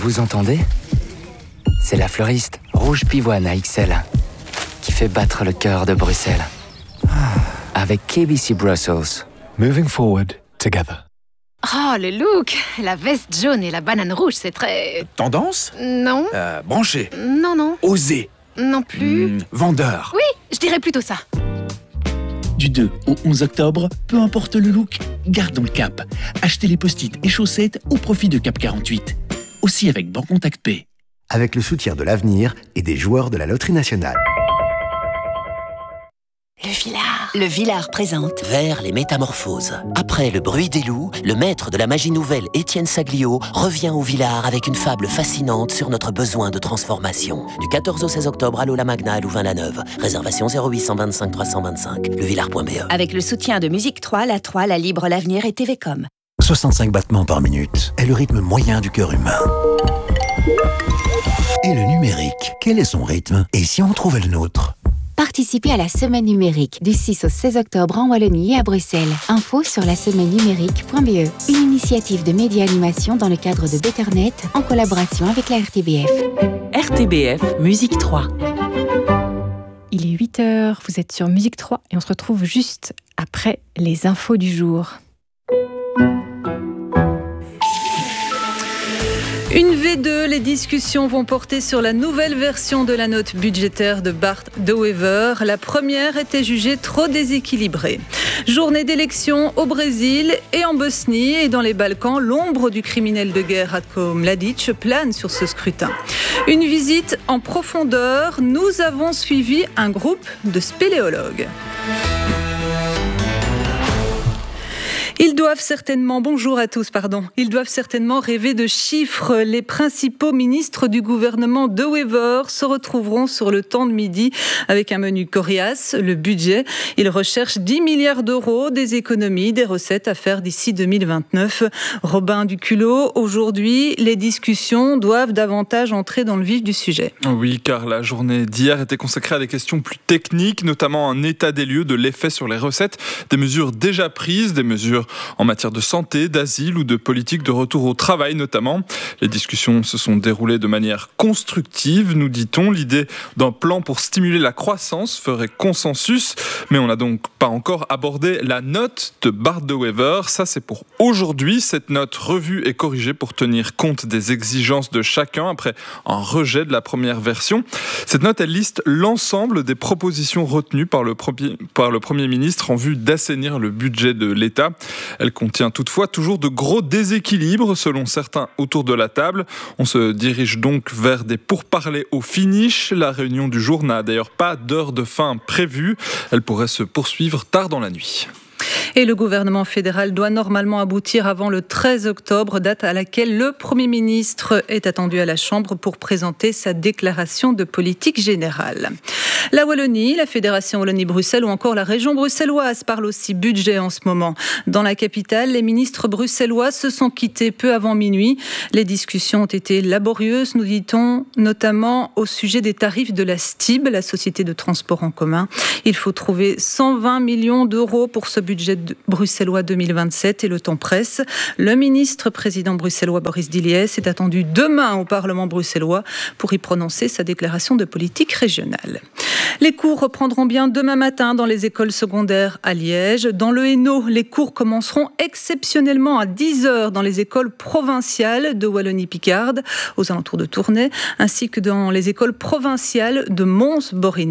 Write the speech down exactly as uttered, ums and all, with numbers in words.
Vous entendez ? C'est la fleuriste Rouge Pivoine A X L qui fait battre le cœur de Bruxelles. Avec K B C Brussels. Moving forward together. Oh, le look! La veste jaune et la banane rouge, c'est très... Tendance ? Non. euh, Branché ? Non, non. Osé ? Non plus. Mmh, vendeur ? Oui, je dirais plutôt ça. Du deux au onze octobre, peu importe le look, gardons le cap. Achetez les post-it et chaussettes au profit de Cap quarante-huit. Aussi avec Bancontact Pay. Avec le soutien de l'Avenir et des joueurs de la Loterie Nationale. Le Villard. Le Villard présente Vers les métamorphoses. Après Le Bruit des loups, le maître de la magie nouvelle Étienne Saglio revient au Villard avec une fable fascinante sur notre besoin de transformation. Du quatorze au seize octobre à l'Aula Magna à Louvain-la-Neuve. Réservation zéro huit cent vingt-cinq trois cent vingt-cinq. Levillard point b e. avec le soutien de Musique trois, La trois, La Libre, l'Avenir et T V Com. soixante-cinq battements par minute est le rythme moyen du cœur humain. Et le numérique, quel est son rythme ? Et si on trouvait le nôtre ? Participez à la semaine numérique du six au seize octobre en Wallonie et à Bruxelles. Info sur la semaine numérique point b e. Une initiative de Média Animation dans le cadre de Betternet en collaboration avec la R T B F. R T B F, Musique trois. Il est huit heures, vous êtes sur Musique trois et on se retrouve juste après les infos du jour. Une V deux, les discussions vont porter sur la nouvelle version de la note budgétaire de Bart De Wever. La première était jugée trop déséquilibrée. Journée d'élection au Brésil et en Bosnie et dans les Balkans, l'ombre du criminel de guerre Ratko Mladic plane sur ce scrutin. Une visite en profondeur, nous avons suivi un groupe de spéléologues. Ils doivent certainement, bonjour à tous, pardon, ils doivent certainement rêver de chiffres. Les principaux ministres du gouvernement De Wever se retrouveront sur le temps de midi avec un menu coriace, le budget. Ils recherchent dix milliards d'euros, des économies, des recettes à faire d'ici deux mille vingt-neuf. Robin Duculot, aujourd'hui, les discussions doivent davantage entrer dans le vif du sujet. Oui, car la journée d'hier était consacrée à des questions plus techniques, notamment un état des lieux de l'effet sur les recettes, des mesures déjà prises, des mesures en matière de santé, d'asile ou de politique de retour au travail notamment. Les discussions se sont déroulées de manière constructive, nous dit-on. L'idée d'un plan pour stimuler la croissance ferait consensus, mais on n'a donc pas encore abordé la note de Bart De Wever. Ça, c'est pour aujourd'hui. Cette note revue et corrigée pour tenir compte des exigences de chacun après un rejet de la première version. Cette note, elle liste l'ensemble des propositions retenues par le, premier, par le Premier ministre en vue d'assainir le budget de l'État. Elle contient toutefois toujours de gros déséquilibres selon certains autour de la table. On se dirige donc vers des pourparlers au finish. La réunion du jour n'a d'ailleurs pas d'heure de fin prévue. Elle pourrait se poursuivre tard dans la nuit. Et le gouvernement fédéral doit normalement aboutir avant le treize octobre, date à laquelle le Premier ministre est attendu à la Chambre pour présenter sa déclaration de politique générale. La Wallonie, la Fédération Wallonie-Bruxelles ou encore la région bruxelloise parlent aussi budget en ce moment. Dans la capitale, les ministres bruxellois se sont quittés peu avant minuit. Les discussions ont été laborieuses, nous dit-on, notamment au sujet des tarifs de la S T I B, la Société de transport en commun. Il faut trouver cent vingt millions d'euros pour ce budget bruxellois deux mille vingt-sept et le temps presse. Le ministre président bruxellois Boris Diliès est attendu demain au Parlement bruxellois pour y prononcer sa déclaration de politique régionale. Les cours reprendront bien demain matin dans les écoles secondaires à Liège. Dans le Hainaut, les cours commenceront exceptionnellement à dix heures dans les écoles provinciales de Wallonie-Picarde, aux alentours de Tournai, ainsi que dans les écoles provinciales de Mons-Borigny.